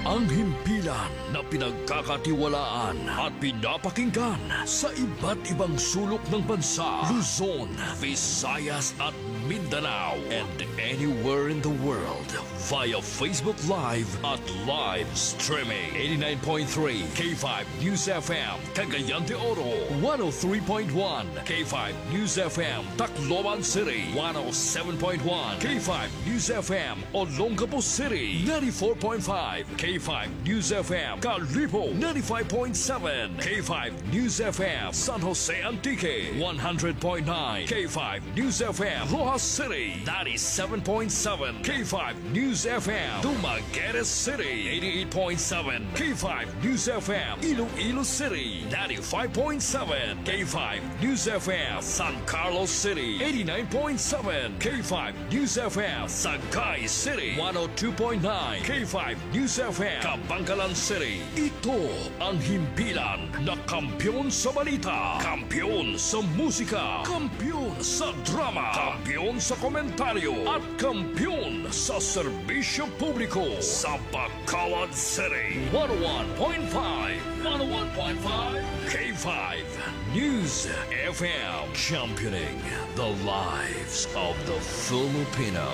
Ang himpilan na pinagkakatiwalaan at pinapakinggan sa iba't ibang sulok ng bansa, Luzon, Visayas at Mindanao, and anywhere in the world via Facebook Live at live streaming. 89.3 K5 News FM, Cagayan de Oro. 103.1 K5 News FM, Tacloban City. 107.1 K5 News FM, Olongapo City. 94.5 K5 News FM, Calibo. 95.7 K5 News FM, San Jose Antique. 100.9 K5 News FM, Rojas City. 97.7 K5 News FM, Dumaguete City. 88.7 K5 News FM, Iloilo City. 95.7 K5 News FM, San Carlos City. 89.7 K5 News FM, Sagay City. 102.9 K5 News FM, Kabangkalan City. Ito ang himpilan na kampiyon sa balita, kampiyon sa musika, kampiyon sa drama, kampiyon sa komentaryo, at kampiyon sa serbisyo publiko sa Bacolod City. 101.5 K5 News FM, championing the lives of the Filipino.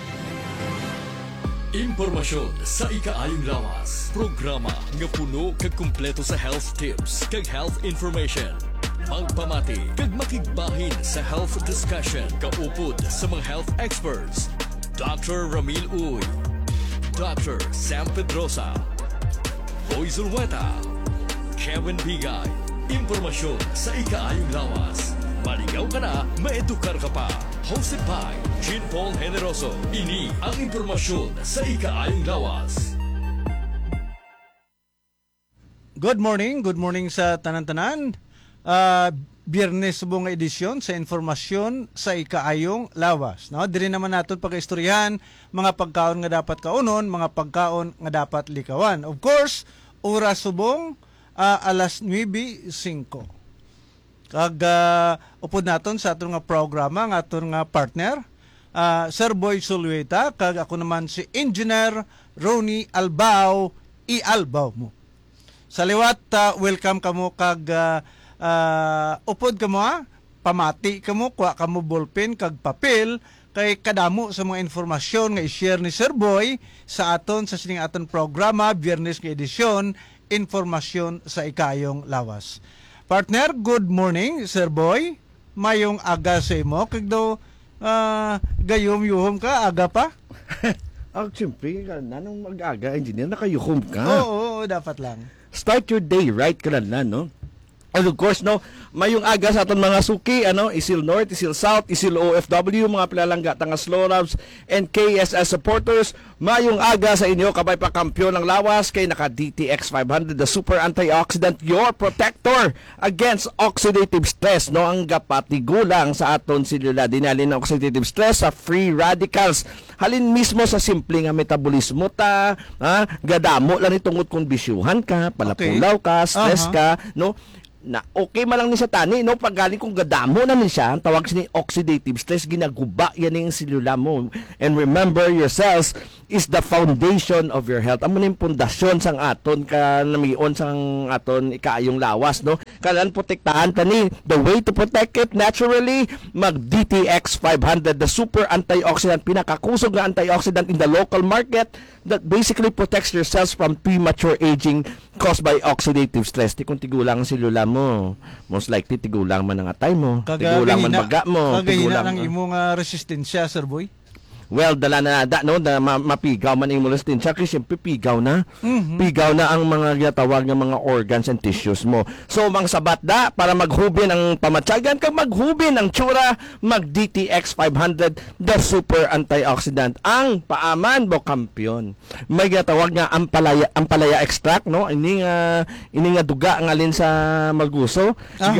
Impormasyon sa ikaayong lawas. Programa nga puno kag kumpleto sa health tips kag health information. Magpamati kag makigbahin sa health discussion kaupod sa mga health experts. Dr. Ramil Uy, Dr. Sam Pedrosa, Boy Zulweta, Kevin Bigay. Impormasyon sa ikaayong lawas. Maligaw ka na, maedukar ka pa. Hosted by Jean Paul Generoso. Ini ang impormasyon sa ikaayong lawas. Good morning sa tanan-tanan. Biyernes subong nga edisyon sa informasyon sa ikaayong lawas. No? Diri naman natin pag-istoryahan mga pagkaon nga dapat kaunon, mga pagkaon nga dapat likawan. Of course, oras subong alas 9:05. Kag upod naton sa atong nga programa nga atong nga partner, Sir Boy Zulweta, kag ako naman si Engineer Ronnie Albao, i-albaw mo. Sa liwat, welcome kamo kag upod kamo pamati kamo, kuha kamo ballpen kag papel kay kadamo sa mga informasyon nga i-share ni Sir Boy sa aton sa sining aton programa Biyernes nga edisyon, informasyon sa ikayong lawas. Partner, good morning, Sir Boy. Mayong aga sa imo. Kag daw, gayom-yuhom ka, aga pa? Siyempre, nanong mag-aga, engineer, nakayuhom ka. Oo, dapat lang. Start your day right ka lang, no? And of course, no, mayong aga sa aton mga suki, Isil North, Isil South, Isil OFW, mga pilalangga, nga Slow Labs, and KSS supporters, mayong aga sa inyo, kabay pa kampiyon ng lawas, kay naka DTX 500, the super antioxidant, your protector against oxidative stress, no, ang gapatigulang sa aton silula, dinalin ng oxidative stress sa free radicals, halin mismo sa simple nga metabolismo ta, gadamo lang itungod kung bisyuhan ka, palapulaw ka, stress ka, no, na okay man lang ni sa tani, no, pag galing kung gadamo na ni siya, ang tawag siya ni oxidative stress, ginaguba yan yung silula mo. And remember, your cells is the foundation of your health. Amo ning pundasyon sang aton ka namion sang aton ikaayong lawas, no. Kalan protektahan tani. The way to protect it naturally, mag DTX 500, the super antioxidant, pinakakusog na antioxidant in the local market that basically protects your cells from premature aging caused by oxidative stress. Di kung tigulang ang silula mo, most likely tigulang man ang atay mo, tigulang man baga mo, kagahina ng imong resistensya, Sir Boy. Well, dala na no, na mapigaw man yung molestin. Kasi siyempre pigaw na. Pigaw na ang mga ginatawag ng mga organs and tissues mo. So, mang sabat da, para maghubin ang pamatsagan, kag maghubin ang tsura, mag DTX 500, the super antioxidant. Ang paaman mo kampiyon. May ginatawag nga ampalaya extract, no? Ini nga duga ang alin sa maguso.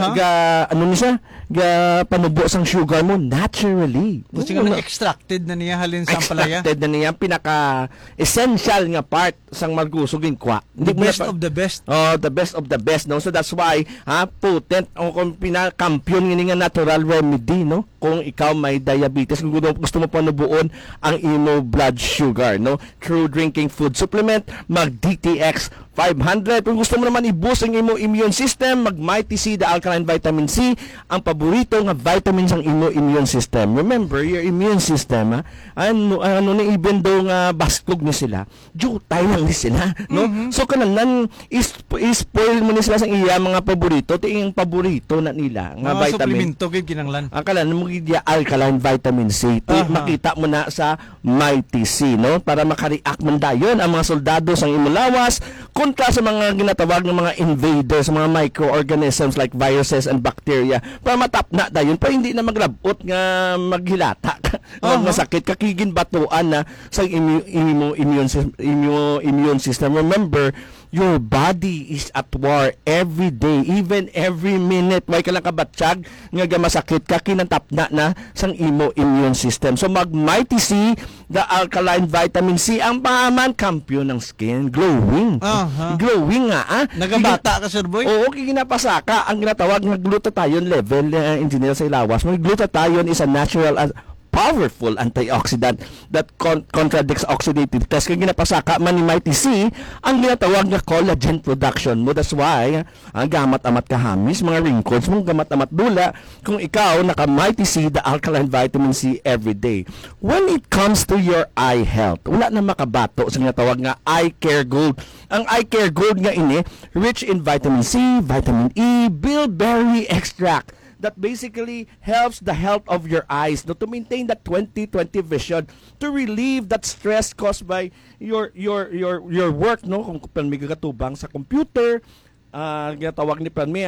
Ano ni siya? Panubo sang sugar mo naturally. Kasi nga extracted na niya halin sa ampalaya. Extracted na niya pinaka-essential nga part sang magusugin kwa. The best of the best. Oh, the best of the best, no? So that's why, potent, o kung pinakampiyon nga natural remedy, no? kung ikaw may diabetes, kung gusto mo panubuon ang imo blood sugar, no? Through drinking food supplement, mag DTX 500. Kung gusto mo naman i-boost ang imo immune system, mag Mighty C, the alkaline vitamin C, ang paborito nga vitamins ang imo immune system. Remember, your immune system, ano na even though nga baskog ni sila, jutay lang ni sila, no? So kananan is-spoil mo ni sila sa iya mga paborito, ting paborito na nila nga Mga vitamin. suplemento gid kinanglan. Ang kalan mo gidya alkaline vitamin C. Makita mo na sa Mighty C, no? Para maka-react man dayon ang mga soldado sa imong lawas kontra sa mga ginatawag ng mga invaders, mga microorganisms like viruses and bacteria. Para matapna dayon, para hindi na maglabot nga maghilata ka. Masakit kakigin batuan na sa immune system. Remember, your body is at war every day, even every minute. Way ka lang kabatsyag nga masakit ka kinantapna na sang imo immune system. So mag Mighty C, the alkaline vitamin C, ang paman kampiyon ng skin, glowing. Glowing nga, Nagabata ka, Sir Boy? Oo, ginapasaka ang ginatawag nga glutathione level, engineer sa ilawas. Glutathione is a natural powerful antioxidant that contradicts oxidative test. Kaya ginapasaka man ni Mighty C ang ginatawag nga collagen production mo. That's why ang gamat-amat kahamis, mga wrinkles mong gamat-amat dula kung ikaw naka Mighty C, the alkaline vitamin C every day. When it comes to your eye health, wala na makabato sa ginatawag nga Eye Care Gold. Ang Eye Care Gold nga ini rich in vitamin C, vitamin E, bilberry extract that basically helps the health of your eyes, no, to maintain that 20/20 vision, to relieve that stress caused by your work, no, kung may katubang sa computer, ginatawag ni Pranmi,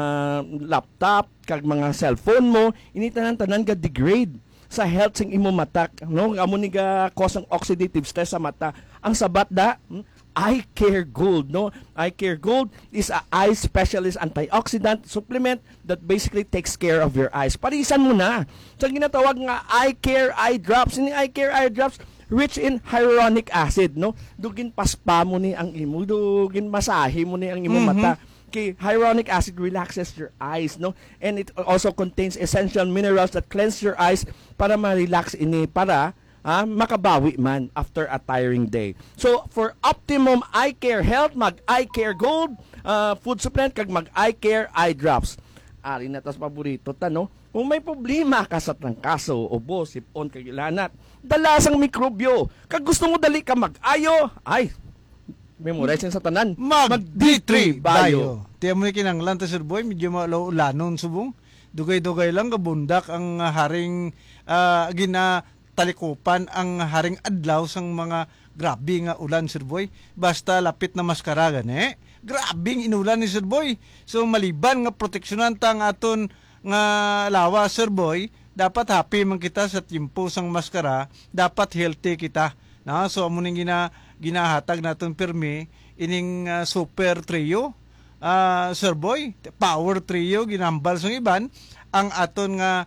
laptop, kag mga cellphone mo, tanan ga degrade sa health sing imo mata, no, amo ni ga cause ang oxidative stress sa mata. Ang sabat da, Eye Care Gold, no? Eye Care Gold is a eye specialist antioxidant supplement that basically takes care of your eyes. Parisan mo na. So ginatawag nga Eye Care Eye Drops. Ini Eye Care Eye Drops rich in hyaluronic acid, no? Dugin paspa mo ni ang imo, dugin masahe mo ni ang imo mata. Okay, hyaluronic acid relaxes your eyes, no? And it also contains essential minerals that cleanse your eyes para ma-relax ini, para makabawi man after a tiring day. So, for optimum eye care health, mag Eye Care Gold food supplement, kag mag Eye Care Eye Drops. Ari na tas paborito ta, no? Kung may problema ka sa trangkaso, ubo, sipon, kag ilanat, dalasang mikrobyo. Kag gusto mo dali ka mag-ayo, ay, memorize yan sa tanan. Mag D3 Bio. Tiyan mo ni kinanglan ta, Sir Boy, medyo malanon subong. Dugay-dugay lang kabundak ang haring talikupan ang haring adlaw sang mga grabe nga ulan, Sir Boy. Basta lapit na maskara gani, grabing inulan ni Sir Boy. So maliban nga proteksyonan ta nga aton nga lawa, Sir Boy, dapat happy man kita sa timpo sang maskara, dapat healthy kita. Na so amo ning ginahatag naton permi ining super trio, Sir Boy, power trio ginambal sang iban ang aton nga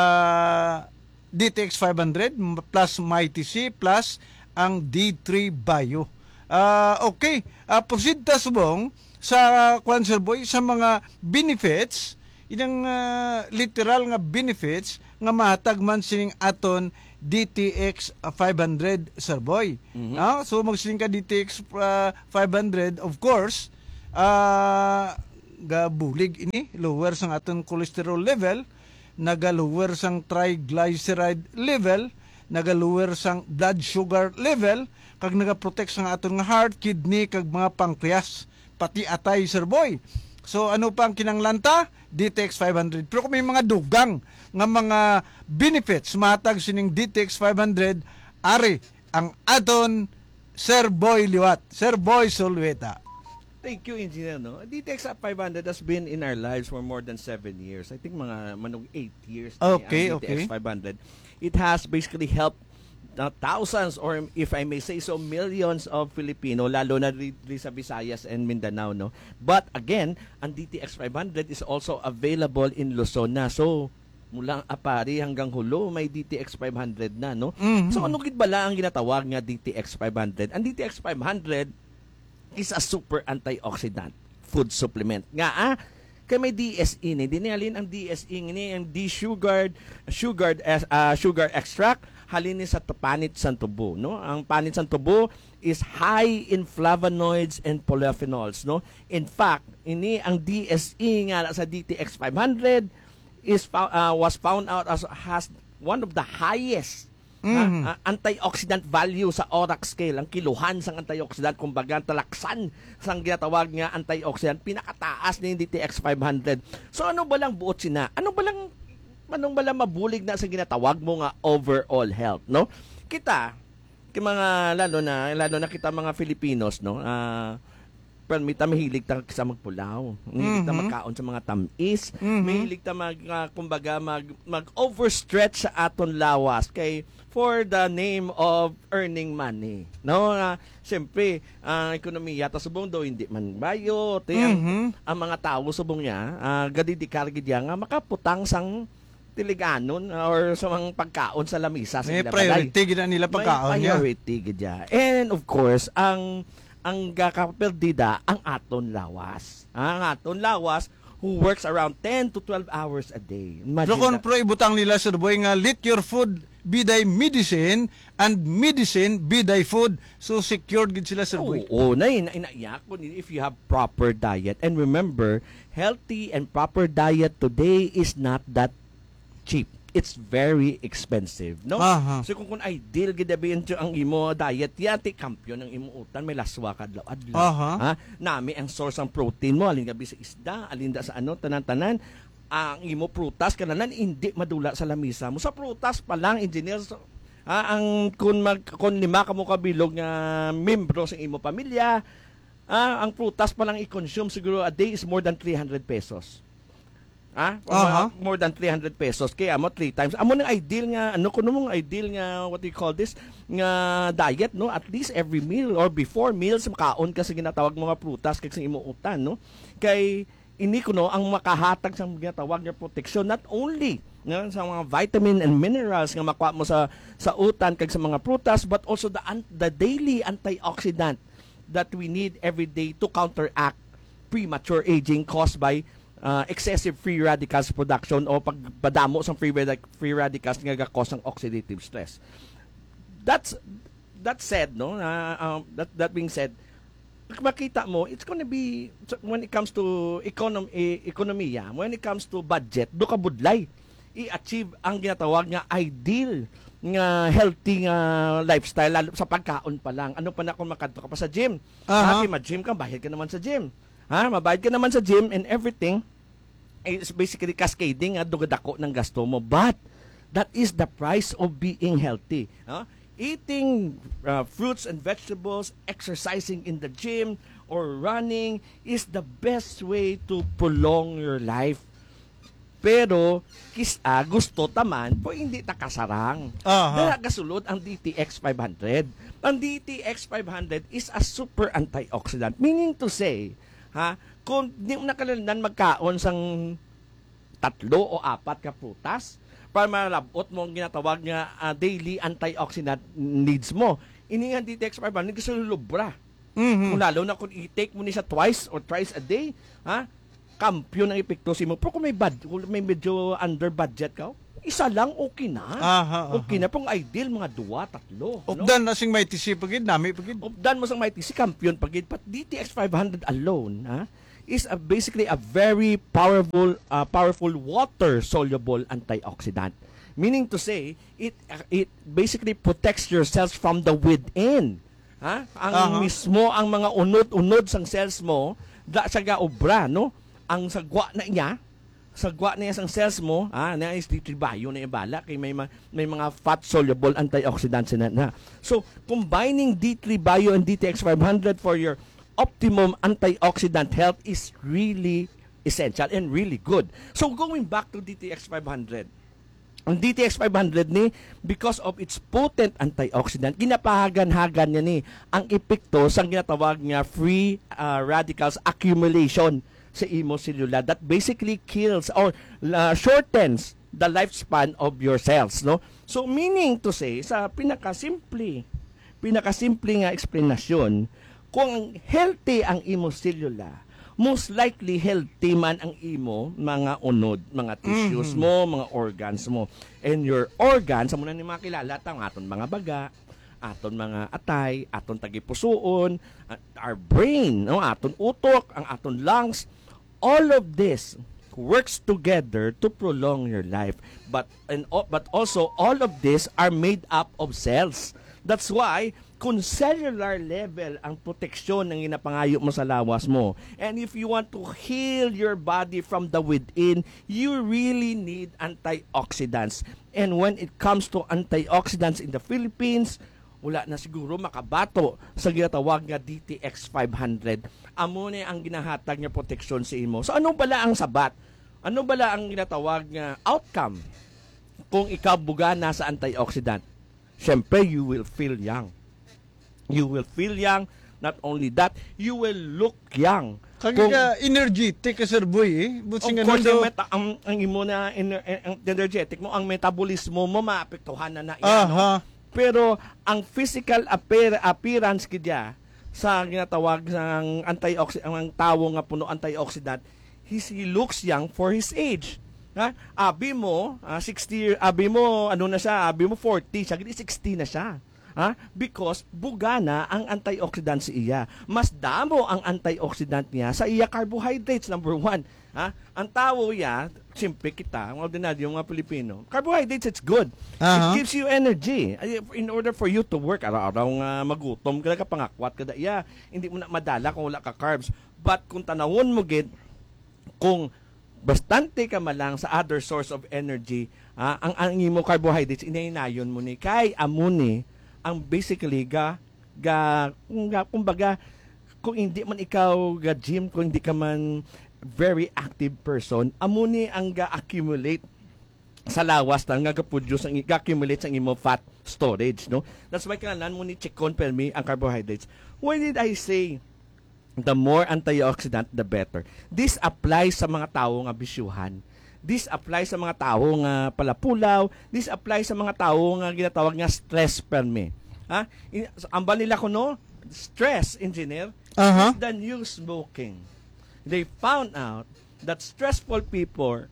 DTX 500 plus Mighty C plus ang D3 Bio. Okay, proceed ta subong sa Sir Boy sa mga benefits, inang literal nga benefits nga mahatag man sining aton DTX 500, Sir Boy. So magsiling ka DTX 500, of course, gabulig ini, lower sang aton cholesterol level, nagalower sang triglyceride level, nagalower sang blood sugar level, kag nagaprotect sang aton nga heart, kidney, kag mga pancreas, pati atay, Sir Boy. So ano pa ang kinanglanta? DTX 500. Pero kung may mga dugang nga mga benefits matag sining DTX 500, ari ang aton Sir Boy Liwat, Sir Boy Solweta. Thank you, Engineer. No? DTX 500 has been in our lives for more than 7 years. I think mga manog 8 years. Okay, ang DTX 500. It has basically helped thousands, or if I may say so, millions of Filipino, lalo na sa Visayas and Mindanao. No? But again, ang DTX 500 is also available in Luzon na. So, mula Apari hanggang Hulo, may DTX 500 na. No? So, ano gid bala ang ginatawag nga DTX 500? Ang DTX 500 is a super antioxidant food supplement. Nga kay may DSE ni dinalin ang DSE ni ang sugared sugar extract halin ni sa panit sa tubo, no? Ang panit sa tubo is high in flavonoids and polyphenols, no? In fact, ini ang DSE nga sa DTX 500 was found out as has one of the highest antioxidant value sa ORAC scale, ang kiluhan sang antioxidant, kumbaga talaksan sang ginatawag nga antioxidant, pinakataas ni DTX 500. So ano ba lang buot sina? Anong ba lang mabulig na sa ginatawag mo nga overall health, no? Kita, mga lalo na kita mga Filipinos, no? Permita mahilig ta sa magpulaw. Mahilig ta magkaon sa mga tamis. Mahilig ta kumbaga mag overstretch sa aton lawas kay for the name of earning money. No, siyempre, ang ekonomiya ta subong do hindi man bayo. Ang mga tao subong niya, gadidikar gid nga makaputang sang tiliganon or sa mga pagkaon sa lamisa sa may priority gid nila pagkaon niya. May priority gid. And of course, ang gakaperdida ang aton lawas. Ang aton lawas who works around 10 to 12 hours a day. So kung pro ibutang nila sir boy nga let your food be thy medicine and medicine be thy food. So secured gid sila sir boy. Oo, inaiyak ko if you have proper diet. And remember, healthy and proper diet today is not that cheap. It's very expensive, no? So kung ideal gid ang imo diet, yati kampiyon ang imo utan, may laswa kadlaw-adlaw. Ha? Nami ang source ang protein mo, alin gabi sa isda, alin da sa tanan-tanan, ang imo prutas kananan hindi madula sa lamisa mo. Sa prutas pa lang, engineers, ang kung lima ka mo kabilog nga membro sa imo pamilya, ang prutas pa lang i-consume siguro a day is more than 300 pesos. More than 300 pesos. Kaya mo 3 times. Amo ng ideal nga, ideal nga, what do you call this? Nga diet, no? At least every meal or before meals, makaon ka sa ginatawag mga prutas kag sa imuutan, no? Kay, ini ko, no, ang makahatag sa ginatawag nga protection, not only sa mga vitamin and minerals nga makuha mo sa utan kag sa mga prutas, but also the daily antioxidant that we need every day to counteract premature aging caused by excessive free radicals production o pagpadamo sa free radicals nga gakos ng oxidative stress. That said, no, that being said, makita mo, it's gonna be when it comes to ekonomiya, when it comes to budget, do ka budlay i-achieve ang ginatawag nga ideal nga healthy nga lifestyle lalo sa pagkaon pa lang. Ano pa na kung makadto ka pa sa gym? Ma-gym ka, bayad ka naman sa gym. Mabayad ka naman sa gym and everything. It's basically cascading dugadako ng gasto mo. But that is the price of being healthy. Eating fruits and vegetables, exercising in the gym, or running is the best way to prolong your life. Pero, gusto taman po hindi takasarang. Dahil kasulod ang DTX 500. Ang DTX 500 is a super antioxidant. Meaning to say, kung di mo nakalanan magkaon sang 3 o 4 ka prutas para malabot mo ang ginatawag nga daily antioxidant needs mo. Ini nga DTX 500 kasi lubra. Kung lalo na kung i-take mo ni siya twice or thrice a day, kampiyon ang epekto mo. Pero kung may medyo under budget ka, isa lang okay na. Okay na pong ideal mga 2, 3. Updan na sing may tisi pagid, nami pagid. Updan mo sang may tisi kampiyon pagid, but DTX 500 alone, is basically a very powerful water soluble antioxidant. Meaning to say, it basically protects your cells from the within. Ang mismo ang mga unod-unod sang cells mo, sa gaobra, no? Ang sagwa na niya sang cells mo, na is ditribayo na ibala kay may mga fat soluble antioxidants na. So, combining D3 Bio and DTX 500 for your optimum antioxidant health is really essential and really good. So, going back to DTX 500, ang DTX 500 ni, because of its potent antioxidant, ginapahagan-hagan niya ni ang epekto sa ginatawag nga free radicals accumulation sa imo selula that basically kills or shortens the lifespan of your cells, no? So meaning to say, sa pinakasimple nga explanation, kung healthy ang imo selula most likely healthy man ang imo mga unod, mga tissues mo, mga organs mo. And your organs, sa muna ni mga kilala, ang aton mga baga, aton mga atay, aton tagipusoon, our brain, no, aton utok, ang aton lungs, all of this works together to prolong your life. But also all of this are made up of cells. That's why kung cellular level ang proteksyon ng inapangayo mo sa lawas mo. And if you want to heal your body from the within, you really need antioxidants. And when it comes to antioxidants in the Philippines, wala na siguro makabato sa ginatawag nga DTX 500. Amo na ang ginahatag nga proteksyon sa imo. So ano bala ang sabat? Ano bala ang ginatawag nga outcome kung ikaw bugana sa antioxidant? Siyempre, you will feel young. You will feel young. Not only that, you will look young. Kaya energetic ka, Sir Boy, eh. Of course, ang imo na energetic mo, ang metabolismo mo, maapektuhan na yan. No? Pero, ang physical appearance kaya sa ginatawag ng antioxidant, ang tao nga puno antioxidant, he looks young for his age. Ha? Abi mo, 60, abi mo, ano na siya, abi mo 40, siya, 60 na siya. Ha? Because bugana ang antioxidant sa iya. Mas damo ang antioxidant niya sa iya carbohydrates, number 1. Ha? Ang tao ya, simple kita, ang ordinaryo mga Pilipino, carbohydrates, it's good. It gives you energy. In order for you to work, araw-araw nga magutom, kada ka pangakwat, kada iya, hindi mo na madala kung wala ka carbs. But kung tanawon mo gid, kung bastante ka malang sa other source of energy, ang imo carbohydrates, inahinayon mo ni, kay amuni, ang basically kumbaga kung hindi man ikaw gym, kung hindi ka man very active person, amuni ang ga-accumulate sa lawas nga ga-produce ang ga-accumulate sa imo fat storage, no? That's why kailangan mo ni check confirm ang carbohydrates. Why did I say the more antioxidant the better? This applies sa mga tao nga bisyuhan. This applies sa mga tao nga palapulaw. This applies sa mga tao nga ginatawag nga stress perme. Ha? Amba nila ko no? Stress, engineer, is the new smoking. They found out that stressful people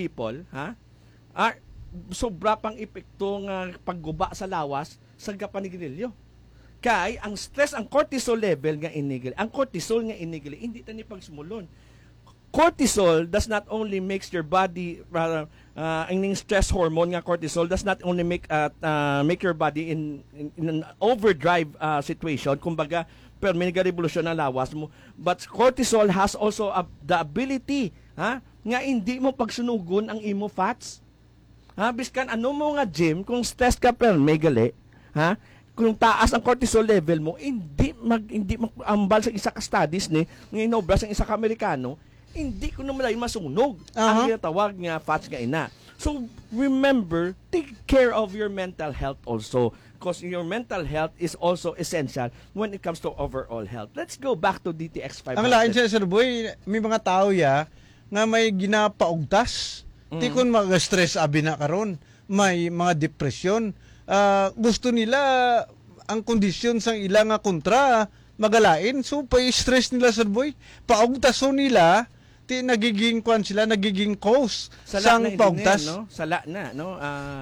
are sobra pang epekto nga pagguba sa lawas sa gapanigrilyo. Kay ang stress, ang cortisol level nga inigil. Ang cortisol nga inigil, hindi tani pagsumulon. Cortisol does not only makes your body ang stress hormone nga cortisol does not only make your body in an overdrive situation, kumbaga per mega revolusyon na lawas mo, but cortisol has also the ability nga hindi mo pagsunugon ang imo fats. Biskan ano mo nga gym, kung stress ka per megali, kung taas ang cortisol level mo, hindi ambal sa isa ka studies ni nginobra sa isa ka Amerikano, hindi ko naman ay masunog ang ginatawag nga fats nga ina. So, remember, take care of your mental health also, because your mental health is also essential when it comes to overall health. Let's go back to DTX 500. Ang lain siya, Sir Boy, may mga tao ya nga may ginapaugtas. Tikon mag-stress abi na karon, may mga depresyon. Gusto nila ang kondisyon sang ilang nga kontra magalain, so pa-stress nila, Sir Boy. Paugtaso nila, nagiging sila, nagiging cause sang paugtas. No? Sala na, no?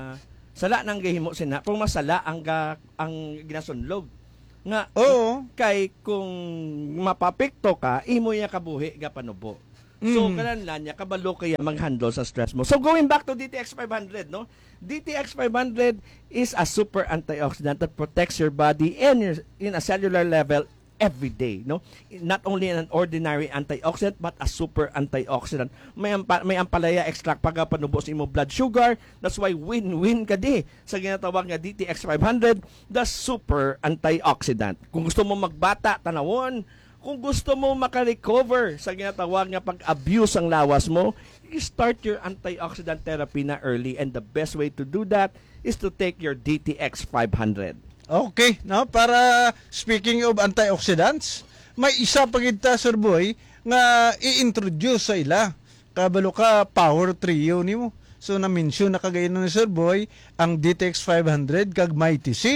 Sala nang gahimo sina, pero masala ang ginasunlog. Nga, kay kung mapapekto ka, imo ya kabuhi ga panubo. So, kananlan niya, kabalo kaya mag-handle sa stress mo. So, going back to DTX 500, no? DTX 500 is a super antioxidant that protects your body in a cellular level every day, no? Not only an ordinary antioxidant, but a super antioxidant. May ampalaya extract pag panubo sa imo blood sugar. That's why win-win ka di sa ginatawag nga DTX 500, the super antioxidant. Kung gusto mo magbata, tanawon. Kung gusto mo makarecover sa ginatawag nga pag-abuse ang lawas mo, you start your antioxidant therapy na early, and the best way to do that is to take your DTX 500. Okay, no? Para speaking of antioxidants, may isa pa kita, Sir Boy, nga i-introduce sa ila. Kabalo ka power trio nimo. So na-mention na kagaya ni Sir Boy ang DTX 500 kag Mighty C.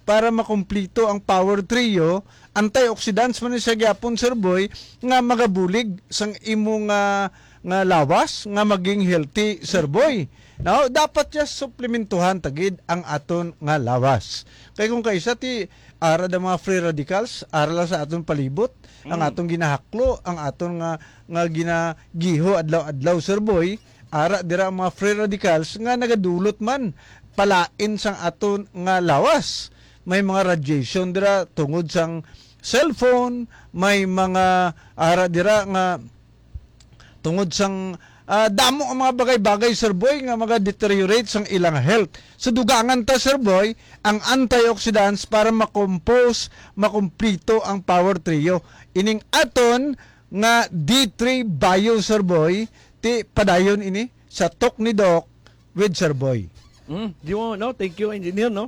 para makumpleto ang power trio, antioxidants man sa gyapon Sir Boy nga magabulig sang imong nga lawas nga maging healthy Sir Boy. Now, dapat ya suplementuhan tagid ang aton nga lawas. Kay kung kaysa ti ara da mga free radicals, ara lang sa aton palibot, ang atong ginahaklo, ang aton nga ginagiho adlaw-adlaw Sir Boy, ara dira ang mga free radicals nga nagadulot man palain sang aton nga lawas. May mga radiation dira tungod sang cellphone, may mga ara dira nga tungod sang damo ang mga bagay-bagay Sir Boy nga mga deteriorate sang ilang health. So dugangan ta Sir Boy ang antioxidants para makompose, makumplito ang power trio. Ining aton nga D3 Bio Sir Boy ti padayon ini sa talk ni Doc with Sir Boy. Thank you, engineer, no?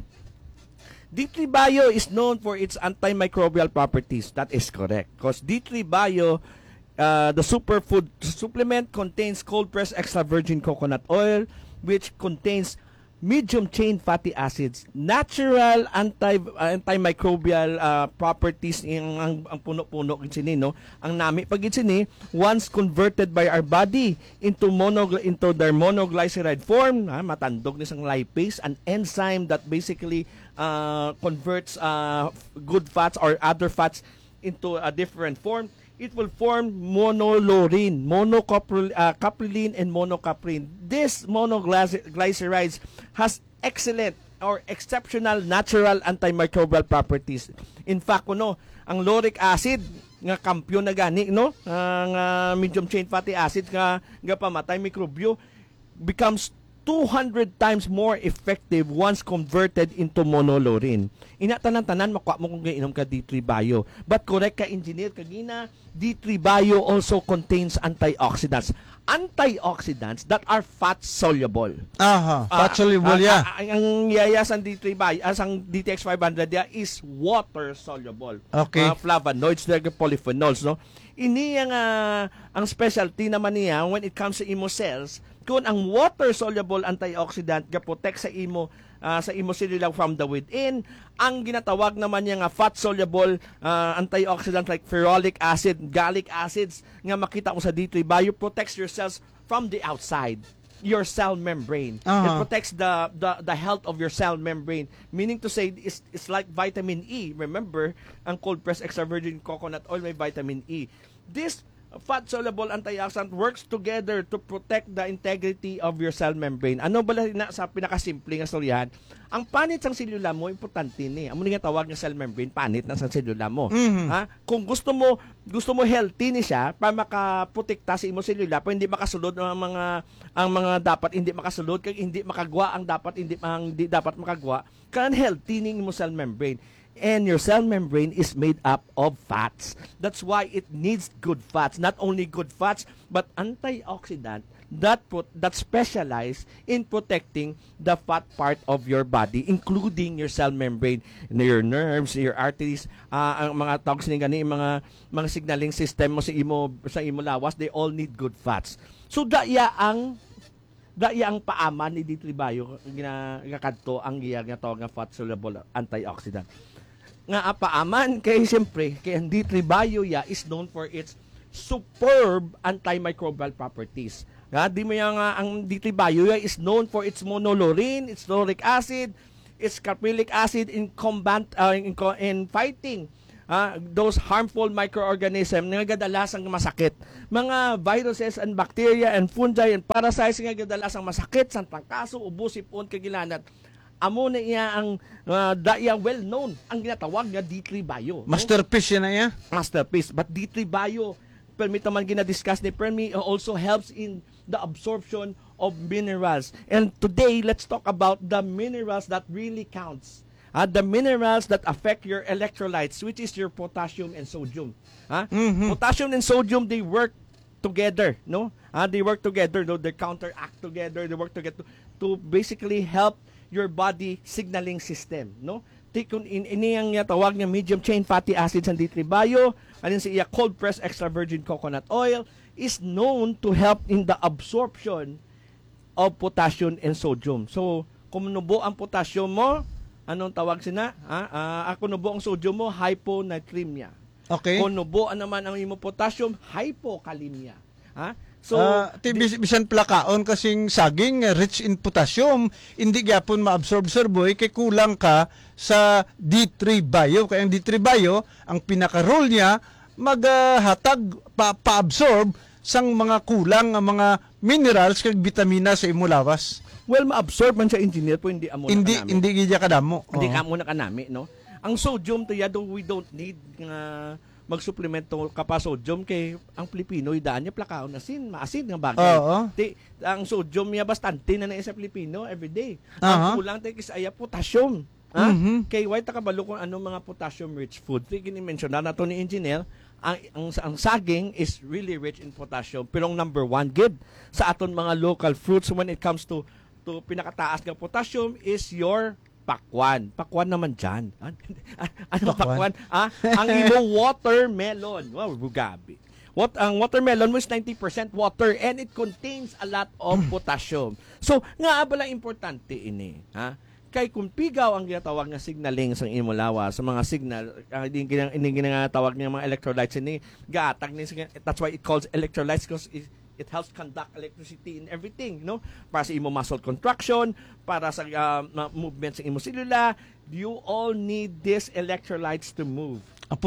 D3 Bio is known for its antimicrobial properties. That is correct. Because D3 Bio, the superfood supplement, contains cold-pressed extra virgin coconut oil, which contains medium-chain fatty acids, natural antimicrobial properties ang puno-puno sini, no? Ang nami pag sini, once converted by our body into their monoglyceride form, matandog ni sang lipase, an enzyme that basically converts good fats or other fats into a different form. It will form monolaurin, capryline, and monocaprin. This monoglycerides has excellent or exceptional natural antimicrobial properties. In fact, ang lauric acid nga kampyon na gani, no? Ang medium chain fatty acid nga pamatay mikrobyo becomes 200 times more effective once converted into monolaurin. Tanan makuha mo kung inom ka D3 Bio. But correct ka, engineer, kagina, D3 Bio also contains antioxidants. Antioxidants that are fat-soluble. Fat-soluble, yeah. Ang yaya sa D3 Bio, ang DTX 500 is water-soluble. Okay. Flavonoids, polyphenols, no? Ini ang specialty naman niya when it comes to imo cells, kung ang water-soluble antioxidant ga-protect sa imo cellular from the within, ang ginatawag naman niya nga fat-soluble antioxidant like ferulic acid, gallic acids nga makita mo sa D3 Bio protects your cells from the outside, your cell membrane. It protects the health of your cell membrane. Meaning to say, it's like vitamin E. Remember, ang cold-pressed extra virgin coconut oil may vitamin E. This fat-soluble antioxidant works together to protect the integrity of your cell membrane. Ano bala na sa pinakasimple nga storyahan? Ang panit sang selula mo, importante ni. Amo nga tawag nga cell membrane, panit na sang selula mo. Kung gusto mo healthy ni siya para makaprotekta sa imo selula, para hindi makasulod ang mga dapat hindi makasulod, kag hindi makagwa ang dapat hindi dapat makagwa, kan healthy ning imo cell membrane. And your cell membrane is made up of fats. That's why it needs good fats. Not only good fats, but antioxidant that specialize in protecting the fat part of your body, including your cell membrane, your nerves, your arteries, ang mga tawag sa gani, mga signaling system mo sa imo lawas, they all need good fats. So daya ang paaman ni D3 Bio ginakadto ang nga tawag nga fat soluble antioxidant. Nga paaman kay siyempre kay ang D3 Bio is known for its superb antimicrobial properties. Di mo ang D3 Bio is known for its monolaurin, its lauric acid, its caprylic acid in fighting those harmful microorganisms nga gadalasang masakit. Mga viruses and bacteria and fungi and parasites nga gadalasang masakit sa tangkaso, ubo, sipon, kagilanat. Amo na iya ang well known ang ginatawag nga D3 Bio. Masterpiece yan na iya. Masterpiece. But D3 Bio, permit naman ginadiscuss ni Permi, also helps in the absorption of minerals. And today, let's talk about the minerals that really counts. The minerals that affect your electrolytes, which is your potassium and sodium. Potassium and sodium, they work together, no? They work together, no? They counteract together. They work together to basically help your body signaling system, no? Ini ang tawag niya medium chain fatty acids and D3 Bio, alin sa iya cold pressed extra virgin coconut oil is known to help in the absorption of potassium and sodium. So, kung nubo ang potassium mo, anong tawag sina? Ako nubo ang sodium mo, hyponatremia. Okay. Kung nubo naman ang imo potassium, hypokalemia. Ha? So, bisan plakaon kasing saging rich in potassium, hindi gyapon ma-absorb Sir Boy kay kulang ka sa D3 bio. Kaya ang D3 bio, ang pinaka-role niya maghatag pa-absorb sang mga kulang nga mga minerals kag vitamina sa imo lawas. well, ma-absorb man sa engineer po, hindi amo na kanami. Hindi gidya kadamo. Hindi Oo. ka muna kanami, no? Ang sodium, we don't need mag-supplemento ka pa sodium kay ang Pilipino, idaan niya plakaon asin, maasin nga bagay. Oo. Ang sodium niya bastante na sa Pilipino everyday. Aha. Ang kulang tayo kisaya potassium. Ha? Mhm. Kay why takabalo kung anong mga potassium-rich food. Gini-mention na to ni engineer, ang saging is really rich in potassium. Pero ang number one gid sa aton mga local fruits when it comes to pinakataas ng potassium is your pakwan. Pakwan naman dyan. Ano pakwan? Ang imo watermelon. Wow, bugabi. Ang watermelon mo is 90% water and it contains a lot of potassium. So, nga abala importante ini. Kay kung pigaw ang ginatawag nga signaling sa imo lawas, sa mga signal, hindi ginatawag niya mga electrolytes ini, gaatag ni, that's why it calls electrolytes because it helps conduct electricity in everything, no? Para sa imo muscle contraction, para sa movement sa imo selula, you all need these electrolytes to move.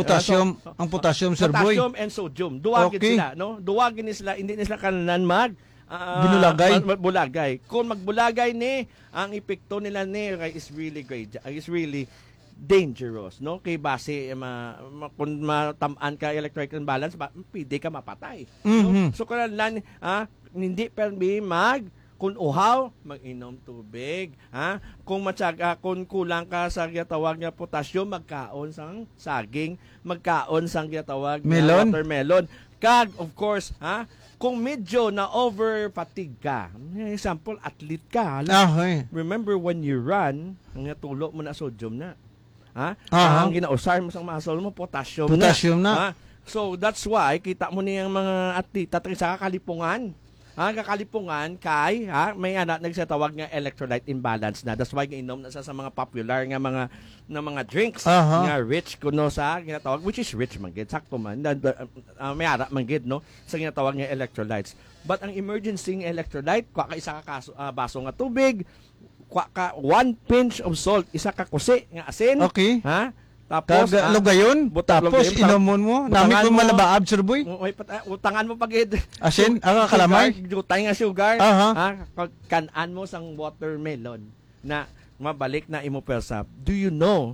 Ang potassium, Sir Boy. Potassium and sodium. Duwagin Okay. sila, no? Duwagin ni sila, hindi ni sila kananan Binulagay. Bulagay. Kung magbulagay ni, ang epekto nila ni is really great. Is really dangerous, no? Kay base kung matamaan ka electrical imbalance, pwede ka mapatay. Mhm. No? So kailangan hindi permi kung uhaw, mag-inom tubig, Kung kung kulang ka sa ginatawag nga potassium, magkaon sang saging, magkaon sang ginatawag nga Melon. watermelon. Kag of course, kung medyo na over fatigue ka, example, athlete ka, Okay. remember when you run, ang natulo mo na sodium na. Aha. Ang ginausar mo sa muscle mo, potassium, Potassium na. So that's why, kita mo niyang mga athlete, sa kakalipungan, kakalipungan kay may anak nagsatawag nga electrolyte imbalance na. That's why giinom na sa mga popular nga mga drinks Aha. nga rich kuno sa ginatawag, which is rich man gid, sakto man, may ara man gid, no, sa ginatawag nga electrolytes. But ang emergency nga electrolyte, kwa ka isa ka baso nga tubig, kwa ka 1 pinch of salt, isa ka kusi nga asin, Okay. tapos Lugayon, tapos lugayon, inomon mo. Nami butangan kung mo. malabaab, Sir Boy. Utangan mo pag Asin, kalamay. Jutay nga sugar. Aha. Kanan mo sang watermelon na mabalik na imo persa. Do you know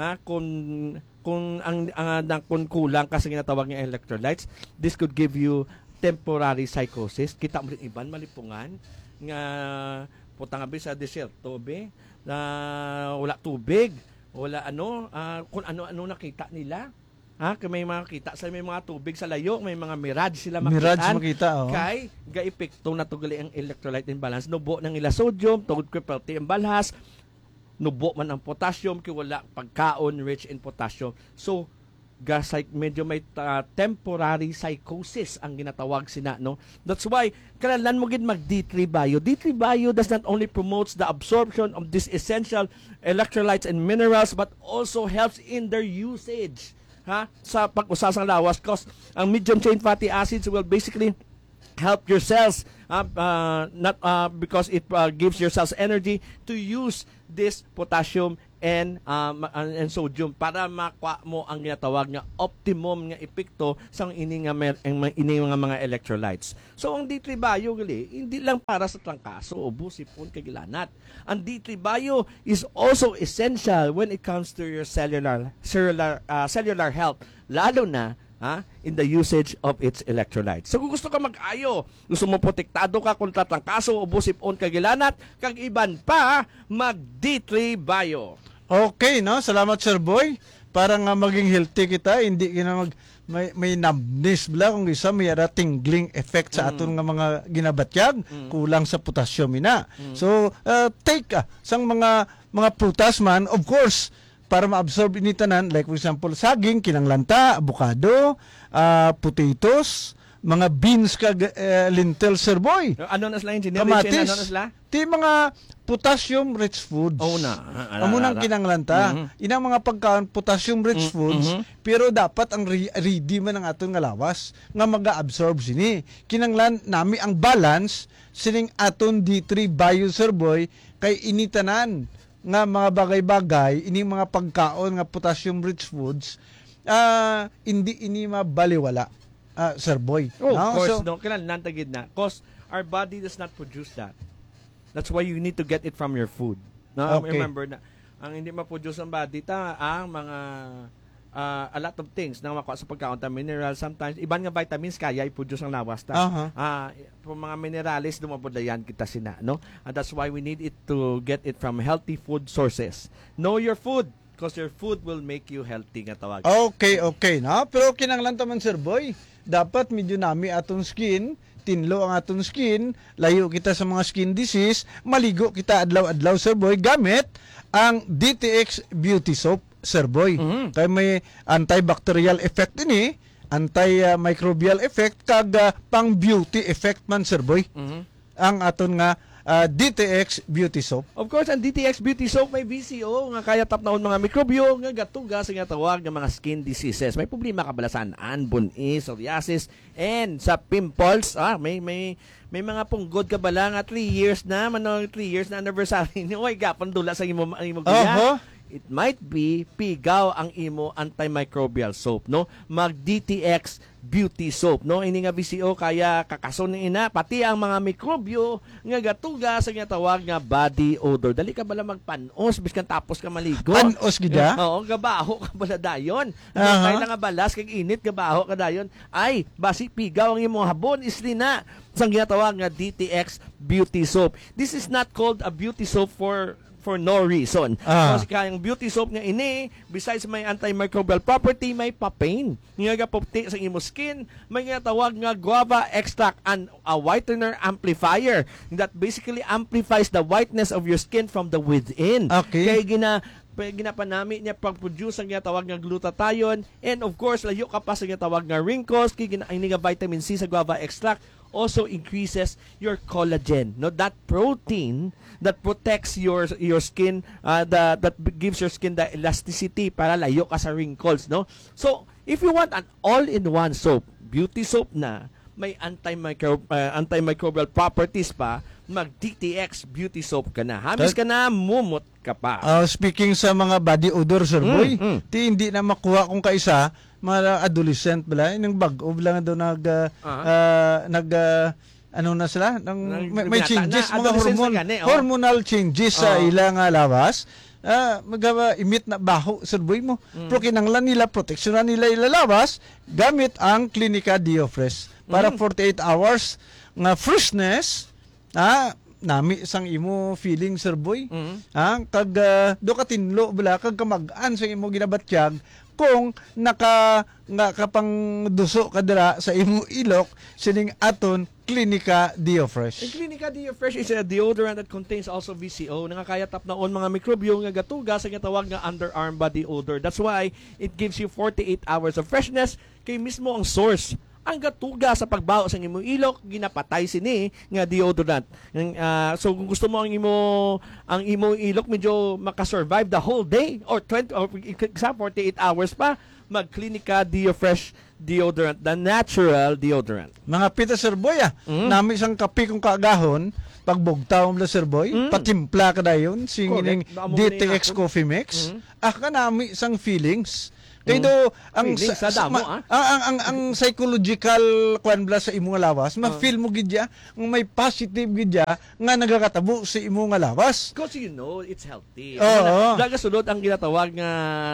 kung kung kulang ka sa ginatawag nga electrolytes, this could give you temporary psychosis. Kita mo rin iban malipungan nga putang abi sa desierto be na wala tubig. Wala kung ano nakita nila. Kay may makita sa may mga tubig sa layo, may mga mirage sila makita. Mirage makita, oh. Kay ga-epekto na tugali ang electrolyte imbalance. Nubo ng ila sodium, tugod ko pati imbalance. Nubo man ang potassium kay wala pagkaon rich in potassium. So medyo may temporary psychosis ang ginatawag sina, no? That's why kailangan mo gid mag D3 bio. D3 bio does not only promotes the absorption of these essential electrolytes and minerals but also helps in their usage sa pag-usasang lawas, cause ang medium chain fatty acids will basically help your cells not because it gives your cells energy to use this potassium and sodium para makuha mo ang ginatawag nga optimum nga epekto sa ini nga mga electrolytes. So ang D3 bio gali hindi lang para sa trangkaso o busipon kay gilanat. Ang D3 bio is also essential when it comes to your cellular health, lalo na in the usage of its electrolytes. So kung gusto ka mag-ayo, gusto mo protektado ka kontra trangkaso o busipon kay gilanat, kag iban pa, mag D3 bio. Okay, no? Salamat, Sir Boy. Para nga maging healthy kita, hindi ka may numbness bla kung isa may tingling effect sa aton nga mga ginabatyag, kulang sa potassium ina. So, take sang mga prutas man, of course, para ma-absorb ini tanan, like for example, saging, kinanglanta, avocado, potatoes, mga beans kag lentil, Sir Boy. Ano na sila yung Kamatis. Ano na sila? Ti mga potassium-rich foods. Amo nang kinanglanta. Inang mga pagkaon potassium-rich foods, pero dapat ang ready man ang aton nga lawas nga maga-absorb sini. Kinanglan nami ang balance sining aton D3 bio Sir Boy kay initanan nga mga bagay-bagay ini mga pagkaon nga potassium-rich foods hindi ini mabaliwala. Sir Boy. Of course, no, kinahanglan tagid na. Cause our body does not produce that. That's why you need to get it from your food. No, Okay. remember na ang hindi ma-produce ng body ang mga a lot of things na makuha sa pagkaon ta mineral, sometimes iban nga vitamins kaya i-produce ang lawas ta. For mga minerales dumabulayan kita sina, no? And that's why we need it to get it from healthy food sources. Know your food because your food will make you healthy nga tawag. Okay na. Pero kinanglan taman Sir Boy, dapat medyo nami atong skin, tinlo ang atong skin, layo kita sa mga skin disease, maligo kita adlaw-adlaw Sir Boy gamit ang DTX Beauty Soap Sir Boy. Kay may antibacterial effect ini, antimicrobial effect kag pang beauty effect man Sir Boy. Ang aton nga DTX Beauty Soap. Of course, ang DTX Beauty Soap may VCO nga kaya tapnaon mga mikrobyo nga gatugas nga tawag ng mga skin diseases. May problema ka bala sa bunis, psoriasis, and sa pimples. May mga punggod ka bala nga 3 years na, 3 years na anniversary ni oy gapon dula sa imo kuya. It might be pigaw ang imo antimicrobial soap, no? Mag DTX Beauty Soap, no? Ini nga VCO kaya kakason ni ina pati ang mga mikrobyo nga gatugas nga tawag nga body odor. Dali ka bala magpanos biskan tapos ka maligo. Panos gida? Oo, gabaho ka bala dayon. Kaya nga balas kag init gabaho ka dayon. Ay, basi pigaw ang imong habon isli na sang ginatawag nga DTX Beauty Soap. This is not called a beauty soap for no reason. Kasi kayang beauty soap nga ini, besides may antimicrobial property, may papain. Nga gapopti sa imo skin, may nga tawag nga guava extract and a whitener amplifier that basically amplifies the whiteness of your skin from the within. Okay. Kaya ginapanami niya pag-produce ang tawag nga glutathione, and of course layo ka pa sa tawag nga wrinkles kay nga vitamin C sa guava extract also increases your collagen, no, that protein that protects your skin, that gives your skin the elasticity para layo ka sa wrinkles, no. So if you want an all-in-one soap, beauty soap na may antimicrobial properties pa, mag DTX Beauty Soap ka na. Hamis ka na, mumot ka pa. Speaking sa mga body odor Sir Boy, ti hindi na makuha kung kaisa mga adolescent bala nang bag-o lang daw ano na sila may changes mga hormonal changes sa ilang lawas. Imit na baho Sir Boy mo. Pero kinanglan nila proteksyonan nila ilalawas gamit ang Clinica Diofresh para 48 hours nga freshness nami sang imo feeling Sir Boy. Kag do ka tinlo bala kag kamag-an sa imo ginabatyag kung nakapang duso ka dira sa imo ilok sining aton Clinica Diofresh. And Clinica Diofresh is a deodorant that contains also VCO nga kaya tapnaon mga mikrobyo nga gatugas nga tawag nga underarm body odor. That's why it gives you 48 hours of freshness kay mismo ang source. Ang gatuga sa pagbaho sa imong ilok ginapatay sini nga deodorant. So kung gusto mo ang imo ilok medyo makasurvive the whole day or 48 hours pa, mag Clinica Diofresh deodorant, the natural deodorant. Mga pita Sir Boy nami isang kape kung kaagahon pagbugtaw mo Sir Boy, patimpla ka dayon singing DTX Coffee Mix. Kanami isang feelings. Kaya ang psychological kwan bla sa imong lawas, ma-feel mo gidya, may positive gidya nga nagakatabo sa imong lawas. Because you know it's healthy. Daga sulod ang ginatawag nga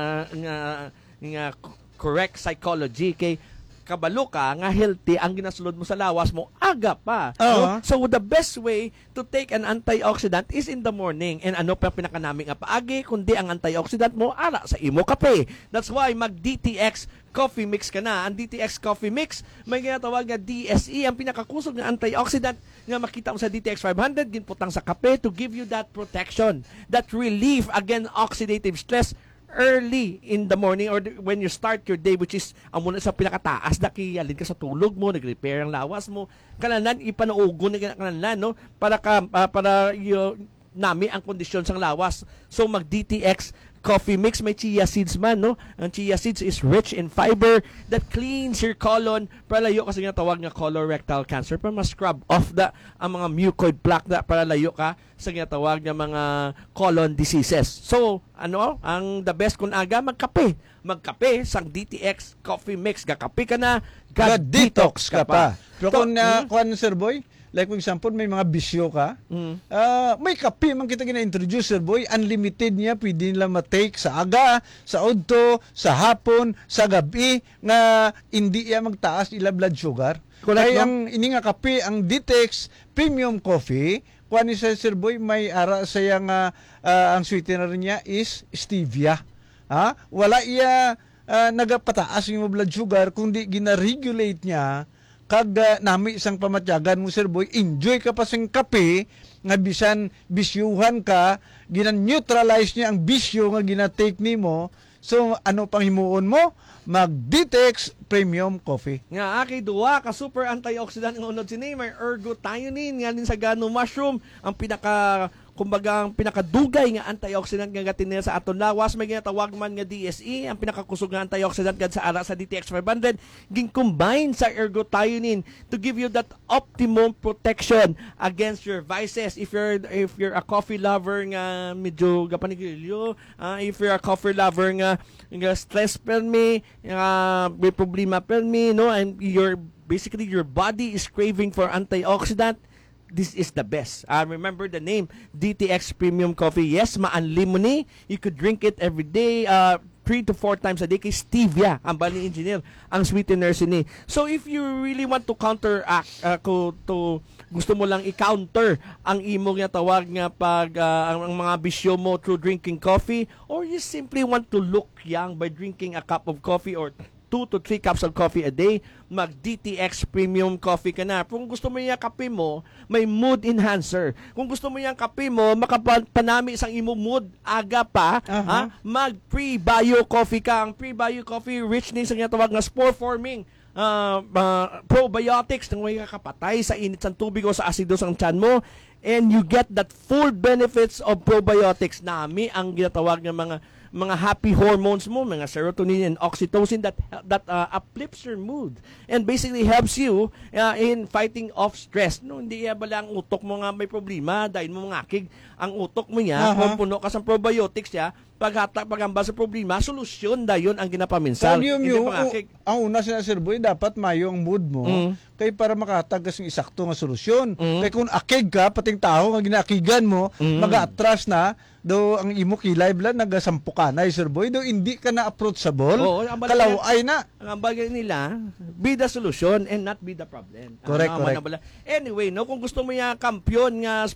correct psychology kay kabalo ka nga healthy ang ginasulod mo sa lawas mo aga pa. No? So the best way to take an antioxidant is in the morning. And ano pa pinakanami nga paagi kundi ang antioxidant mo ara sa imo kape. That's why mag DTX Coffee Mix ka na. Ang DTX Coffee Mix may ginatawag nga DSE, ang pinakakusog nga antioxidant nga makita mo sa DTX 500 ginputang sa kape to give you that protection, that relief against oxidative stress early in the morning or when you start your day, which is ang muna sa pinakataas na kiyalin ka sa tulog mo, nag-repair ang lawas mo, kanalan ipanaugo na kanalan, no, para nami ang kondisyon sang lawas. So mag DTX coffee mix, may chia seeds man, no? Ang chia seeds is rich in fiber that cleans your colon para layo kasi nga tawag nga colorectal cancer, para ma-scrub off ang mga mucoid plaque para layo ka sa nga tawag nga mga colon diseases. So, ang the best kung aga, magkape sang DTX coffee mix. Gakape ka na, Detox ka pa. Pero kung Sir Boy, like for example, may mga bisyo ka, may kape man kita gina-introduce, Sir Boy, unlimited niya, pwede nila matake sa aga, sa udto, sa hapon, sa gabi, nga hindi iya magtaas ila blood sugar. Kaya ang ini nga kape, ang Detox Premium Coffee, kuha ni Sir Boy, may ara sa nga, ang sweetener niya is stevia. Wala iya nagapataas yung blood sugar, kundi gina-regulate niya kag nami isang pamatyagan mo, Sir Boy, enjoy ka pa sing kape nga bisan bisyuhan ka, gina-neutralize niya ang bisyo nga gina-take nimo. So ano pang himuon mo? Mag Detox Premium Coffee. Nga aki duwa ka super antioxidant ng unod sini, may ergothioneine nga din sa gano mushroom, ang kumbaga ang pinakadugay nga antioxidant nga gatin nila sa aton lawas. May ginatawag man nga DSE, ang pinakakusog nga antioxidant nga sa ara sa DTX 500 ging combine sa ergothioneine to give you that optimum protection against your vices. If you're a coffee lover nga medyo gapanigilyo, if you're a coffee lover nga stress pelmi, may problema pelmi, no, and basically your body is craving for antioxidant, this is the best. Remember the name, DTX Premium Coffee. Yes, maanlim mo ni. You could drink it every day, 3 to 4 times a day. Kay stevia, ang bali engineer, ang sweetener sini. So if you really want to counteract, gusto mo lang i-counter ang imo nga tawag nga pag ang mga bisyo mo through drinking coffee, or you simply want to look young by drinking a cup of coffee or 2 to 3 cups of coffee a day, mag DTX Premium Coffee ka na. Kung gusto mo yung kape mo, may mood enhancer. Kung gusto mo yung kape mo, makapanami isang imo mood aga pa, mag pre-bio coffee ka. Ang pre-bio coffee, rich din sa tawag na spore-forming probiotics nang may kakapatay sa init ng tubig o sa asido sa tiyan mo, and you get that full benefits of probiotics. Nami ang ginatawag ng mga happy hormones mo, mga serotonin and oxytocin that uplifts your mood and basically helps you in fighting off stress. No, hindi bala ang utok mo nga may problema dahil mo ngakig ang utok mo niya, kung puno ka sa probiotics niya, pagamba sa problema, solusyon dayon ang ginapaminsan. Ang una sila, Sir Boy, dapat mayo ang mood mo kay para makatagas ng isakto nga solusyon. Kay kung akig ka, pating tao nga ginakigan mo, mag-atras na, do ang imo kilay blan nagasampo ka na, Sir Boy, do hindi ka na approachable, kalaway na. Ang bagay nila, be the solution and not be the problem. Correct. Anyway, no, kung gusto mo yung kampiyon nga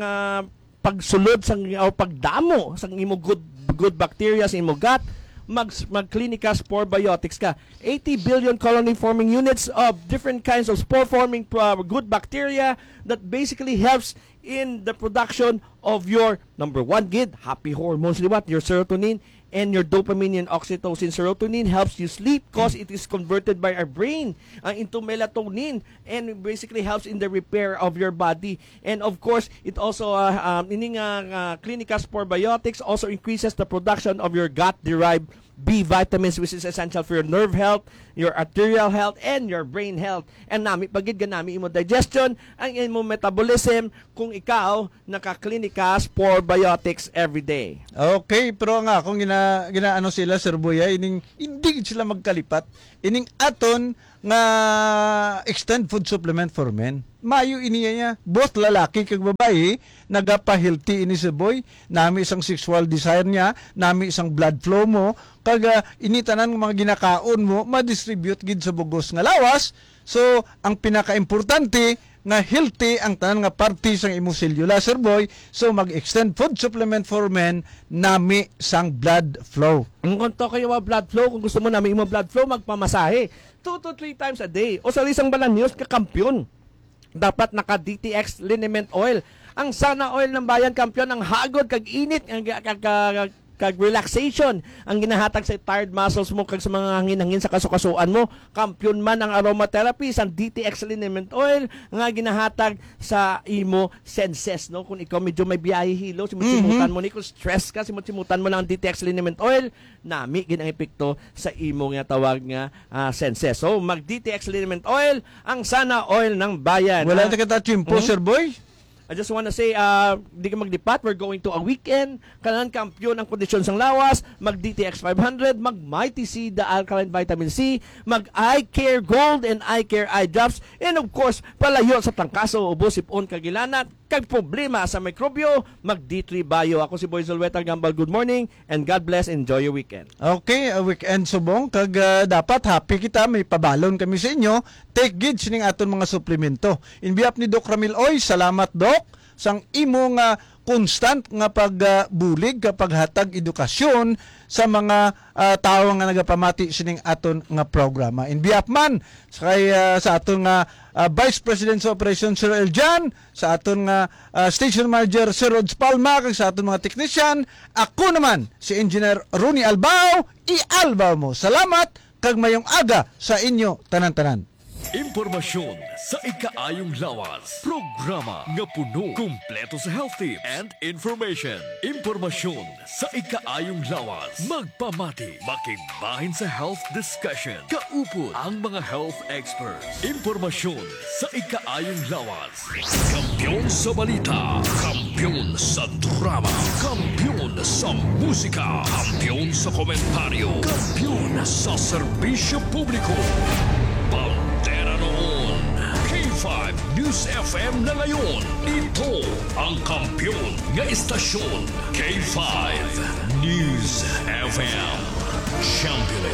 pagsulod o pagdamo sang imo good bacteria sa imo gut, mag-Clinica Spore Biotics ka. 80 billion colony-forming units of different kinds of spore-forming good bacteria that basically helps in the production of your number 1 happy hormones, liwat, your serotonin and your dopamine and oxytocin. Serotonin helps you sleep because it is converted by our brain into melatonin and basically helps in the repair of your body. And of course, it also Clinica Spore Biotics also increases the production of your gut-derived B vitamins, which is essential for your nerve health, your arterial health, and your brain health. And pagid ganami imo digestion, ang imo metabolism kung ikaw naka-Clinica Spore Biotics every day. Okay, pero nga kung ginaano sila, Sir Boy, ining hindi sila magkalipat, ining aton nga extend food supplement for men. Mayo iniya niya, both lalaki kag babae, nagapa-healthy ini si Boy, nami isang sexual desire niya, nami isang blood flow mo, kag initanan ng mga ginakaon mo, ma-distribute gid sa bugos nga lawas. So, ang pinaka-importante nga healthy ang tanan nga parte sang imo cellula, Sir Boy. So, mag-extend food supplement for men, nami sang blood flow. Kung to kayo blood flow, kung gusto mo nami imo blood flow, magpamasahe 2 to 3 times a day. O sa isang balanyos, kakampyon. Dapat naka DTX liniment oil. Ang sana oil ng bayan, kampiyon, ang hagod kag init, kag relaxation ang ginahatag sa tired muscles mo kag sa mga hangin-hangin sa kasukasuan mo. Kampiyon man ang aromatherapy sa DTX liniment oil nga ginahatag sa imo senses, no? Kung ikaw medyo may biyahe hilo, simutan mo ni kung stress ka, simutan mo lang ang DTX liniment oil, nami gid ang epekto sa imo nga tawag nga senses. So mag DTX liniment oil ang sana oil ng bayan. Wala na kita chimpo, Sir Boy. I just want to say, di ka magdipat, we're going to a weekend. Kailangan kampiyon ang kondisyon sang lawas, mag DTX 500, mag Mighty C, the Alkaline Vitamin C, mag Eye Care Gold and Eye Care Eye Drops, and of course, palayo sa tangkaso, ubo, sipon, kagilanat, kag problema sa mikrobyo, mag D3 Bio. Ako si Boy Zolweta Gambal, good morning, and God bless, enjoy your weekend. Okay, weekend subong kag dapat happy kita, may pabalon kami sa inyo. Take gid sining aton mga suplemento. In behalf ni Doc Ramil Oy, salamat Doc sang imo nga constant nga pagbulig kapag hatag edukasyon sa mga tao nga nagapamati sining aton nga programa. In behalf man sa aton nga Vice President sa Operation Sir Eljan, sa aton nga Station Manager Sir Rods Palma, kag sa aton mga technician, ako naman si Engineer Ronnie Albao, i-albaw mo. Salamat kag mayong aga sa inyo tanan-tanan. Impormasyon sa ikaayong lawas. Programa nga puno, kumpleto sa health tips and information. Impormasyon sa ikaayong lawas. Magpamati, makibahin sa health discussion. Kaupod ang mga health experts. Impormasyon sa ikaayong lawas. Kampiyon sa balita, kampiyon sa drama, kampiyon sa musika, kampiyon sa komentaryo, kampiyon sa serbisyo publiko. Pantera noon, K5 News FM na ngayon. Ito ang kampiyon nga istasyon, K5 News FM. Champion